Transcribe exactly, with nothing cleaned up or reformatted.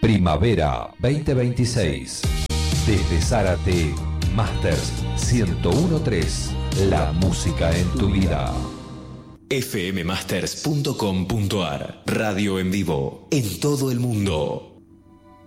Primavera veinte veintiséis. Desde Zárate, Masters ciento uno punto tres. La música en tu vida. f m masters punto com punto a r. Radio en vivo en todo el mundo.